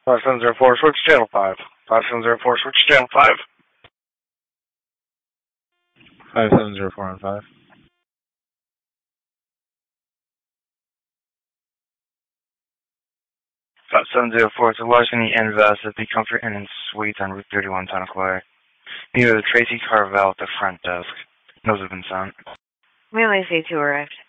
5704, switch channel 5. 5704, switch channel 5. 5704 on 5. 5704 to Larceny and Vest at the Comfort Inn and Suites on Route 31, Tonaway. Near the Tracy Carvel at the front desk. Those have been sent. Relay C2 arrived.